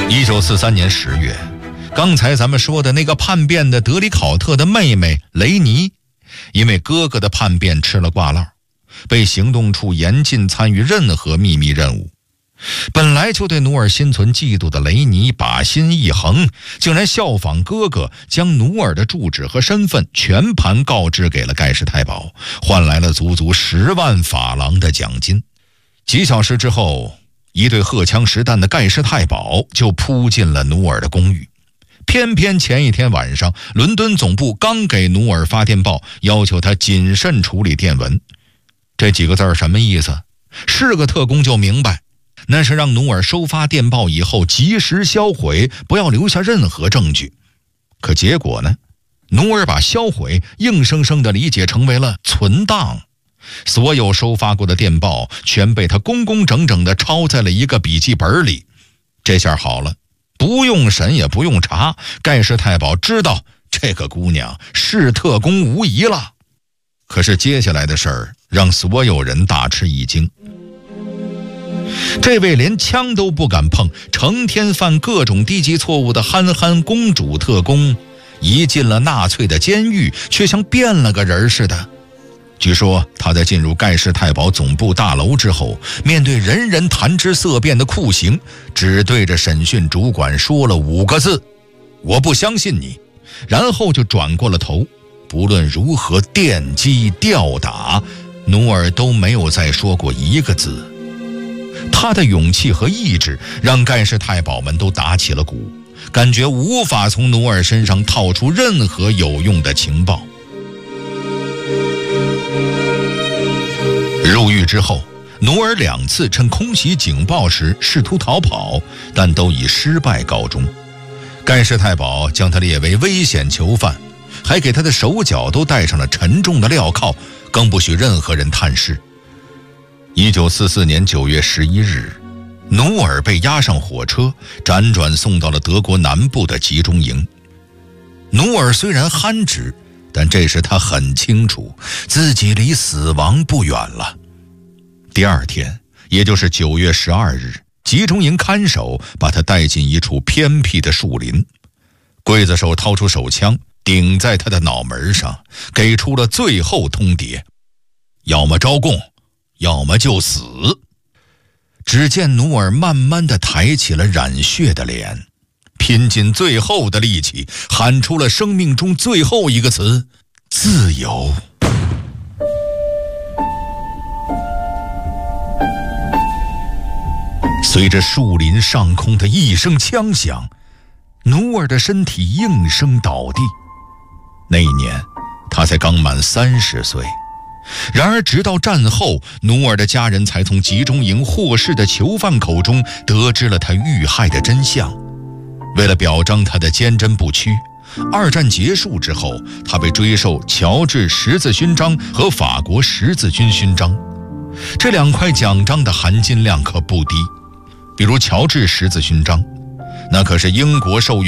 1943年10月，刚才咱们说的那个叛变的德里考特的妹妹雷尼，因为哥哥的叛变吃了挂烙，被行动处严禁参与任何秘密任务。本来就对努尔心存嫉妒的雷尼把心一横，竟然效仿哥哥，将努尔的住址和身份全盘告知给了盖世太保，换来了足足10万法郎的奖金。几小时之后，一队荷枪实弹的盖世太保就扑进了努尔的公寓。偏偏前一天晚上，伦敦总部刚给努尔发电报，要求他谨慎处理电文。这几个字什么意思？是个特工就明白，那是让努尔收发电报以后及时销毁，不要留下任何证据。可结果呢？努尔把销毁硬生生地理解成为了存档，所有收发过的电报全被他工工整整地抄在了一个笔记本里。这下好了，不用审也不用查，盖世太保知道这个姑娘是特工无疑了。可是接下来的事儿让所有人大吃一惊。这位连枪都不敢碰，成天犯各种低级错误的憨公主特工，一进了纳粹的监狱，却像变了个人似的。据说他在进入盖世太保总部大楼之后，面对人人谈之色变的酷刑，只对着审讯主管说了5个字：我不相信你，然后就转过了头。不论如何电击吊打，努尔都没有再说过一个字。他的勇气和意志让盖世太保们都打起了鼓，感觉无法从努尔身上套出任何有用的情报。入狱之后，努尔2次趁空袭警报时试图逃跑，但都以失败告终。盖世太保将他列为危险囚犯，还给他的手脚都戴上了沉重的镣铐，更不许任何人探视。1944年9月11日，努尔被押上火车，辗转送到了德国南部的集中营。努尔虽然憨直，但这时他很清楚自己离死亡不远了。第二天，也就是9月12日，集中营看守把他带进一处偏僻的树林。刽子手掏出手枪顶在他的脑门上，给出了最后通牒：要么招供，要么就死。只见努尔慢慢地抬起了染血的脸，拼尽最后的力气喊出了生命中最后一个词：自由。随着树林上空的一声枪响，努尔的身体应声倒地。那一年他才刚满30岁。然而直到战后，努尔的家人才从集中营获释的囚犯口中得知了他遇害的真相。为了表彰他的坚贞不屈，2战结束之后，他被追授乔治十字勋章和法国十字军勋章。这2块奖章的含金量可不低。比如乔治十字勋章，那可是英国授予